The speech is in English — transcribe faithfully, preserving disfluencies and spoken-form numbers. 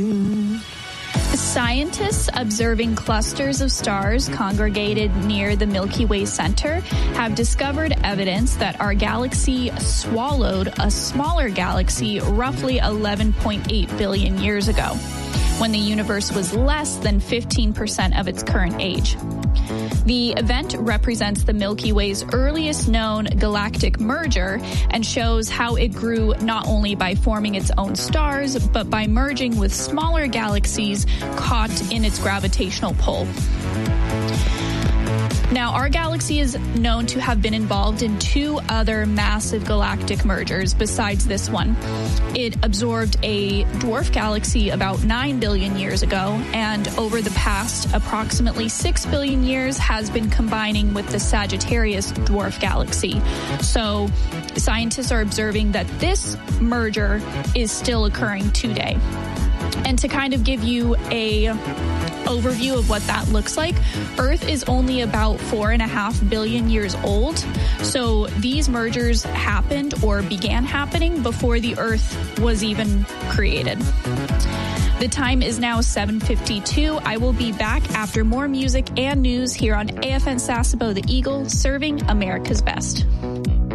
Scientists observing clusters of stars congregated near the Milky Way center have discovered evidence that our galaxy swallowed a smaller galaxy roughly eleven point eight billion years ago, when the universe was less than fifteen percent of its current age. The event represents the Milky Way's earliest known galactic merger and shows how it grew not only by forming its own stars, but by merging with smaller galaxies caught in its gravitational pull. Now, our galaxy is known to have been involved in two other massive galactic mergers besides this one. It absorbed a dwarf galaxy about nine billion years ago, and over the past approximately six billion years has been combining with the Sagittarius dwarf galaxy. So scientists are observing that this merger is still occurring today. And to kind of give you a overview of what that looks like, Earth is only about four and a half billion years old. So these mergers happened or began happening before the Earth was even created. The time is now seven fifty-two. I will be back after more music and news here on A F N Sasebo, the Eagle, serving America's best.